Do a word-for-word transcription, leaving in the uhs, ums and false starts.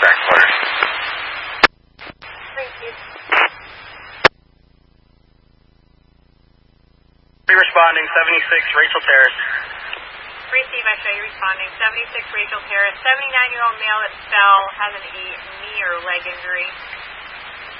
back quarters. Thank you. Responding, seventy-six Rachel Terrace. Receive X-ray responding, seventy-six Rachel Terrace, seventy-nine-year-old male that fell, has an e- knee or leg injury.